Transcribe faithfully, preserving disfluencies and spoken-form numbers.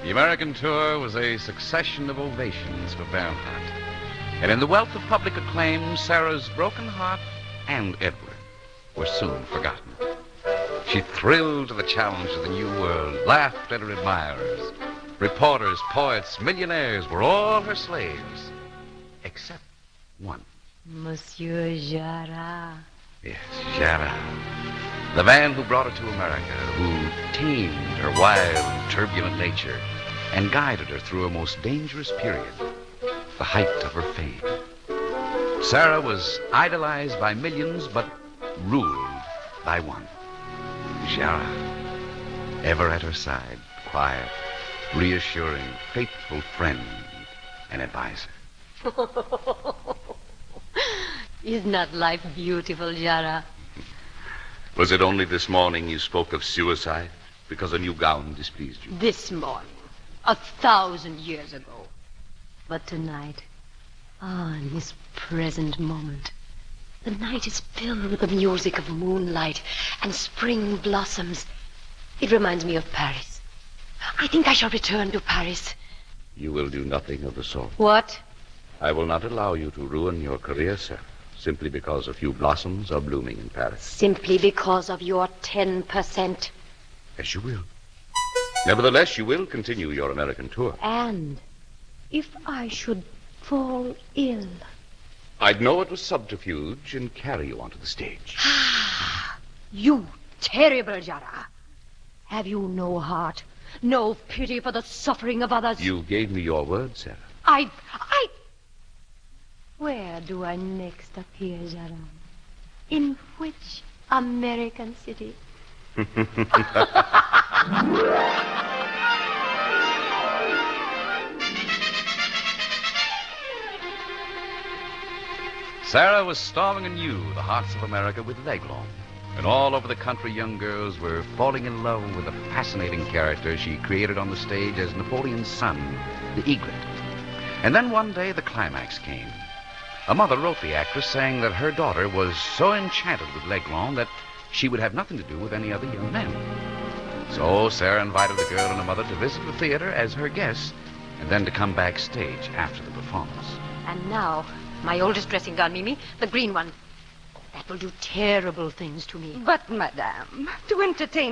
The American tour was a succession of ovations for Bernhardt. And in the wealth of public acclaim, Sarah's broken heart and Edward were soon forgotten. She thrilled to the challenge of the new world, laughed at her admirers. Reporters, poets, millionaires were all her slaves, except one. Monsieur Jarrat. Yes, Jarrat. The man who brought her to America, who tamed her wild, turbulent nature and guided her through a most dangerous period, the height of her fame. Sarah was idolized by millions, but ruled by one. Jarrat, ever at her side, quiet, reassuring, faithful friend and advisor. Is not life beautiful, Jarrat? Was it only this morning you spoke of suicide because a new gown displeased you? This morning. A thousand years ago. But tonight, ah, in this present moment, the night is filled with the music of moonlight and spring blossoms. It reminds me of Paris. I think I shall return to Paris. You will do nothing of the sort. What? I will not allow you to ruin your career, sir, simply because a few blossoms are blooming in Paris. Simply because of your ten percent. Yes, you will. Nevertheless, you will continue your American tour. And if I should fall ill? I'd know it was subterfuge and carry you onto the stage. Ah, you terrible Jarrat. Have you no heart, no pity for the suffering of others? You gave me your word, Sarah. I... I... Where do I next appear, Jarrat? In which American city? Sarah was storming anew the hearts of America with L'Aiglon. And all over the country, young girls were falling in love with the fascinating character she created on the stage as Napoleon's son, the Egret. And then one day the climax came. A mother wrote the actress saying that her daughter was so enchanted with L'Aiglon that she would have nothing to do with any other young men. So Sarah invited the girl and her mother to visit the theater as her guests, and then to come backstage after the performance. And now, my oldest dressing gown, Mimi, the green one. That will do terrible things to me. But, madame, to entertain